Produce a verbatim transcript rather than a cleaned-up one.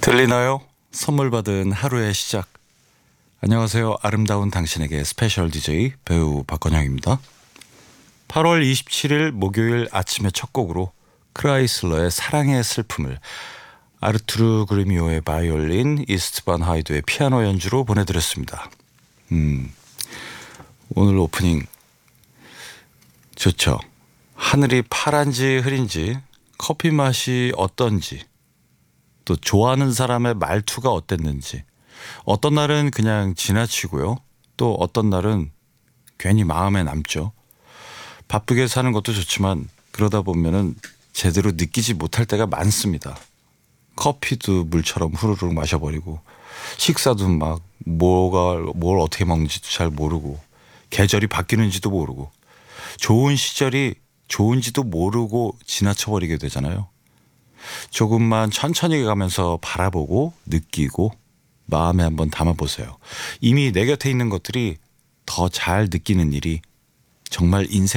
들리나요? 선물 받은 하루의 시작. 안녕하세요. 아름다운 당신에게 스페셜 디제이 배우 박건영입니다. 팔월 이십칠일 목요일 아침의 첫 곡으로 크라이슬러의 사랑의 슬픔을 아르투르 그리미오의 바이올린, 이스트반 하이드의 피아노 연주로 보내드렸습니다. 음, 오늘 오프닝 좋죠. 하늘이 파란지 흐린지, 커피 맛이 어떤지, 또 좋아하는 사람의 말투가 어땠는지, 어떤 날은 그냥 지나치고요. 또 어떤 날은 괜히 마음에 남죠. 바쁘게 사는 것도 좋지만 그러다 보면은 제대로 느끼지 못할 때가 많습니다. 커피도 물처럼 후루룩 마셔버리고, 식사도 막 뭐가 뭘 어떻게 먹는지도 잘 모르고, 계절이 바뀌는지도 모르고, 좋은 시절이 좋은지도 모르고 지나쳐버리게 되잖아요. 조금만 천천히 가면서 바라보고 느끼고 마음에 한번 담아보세요. 이미 내 곁에 있는 것들이 더 잘 느끼는 일이 정말 인생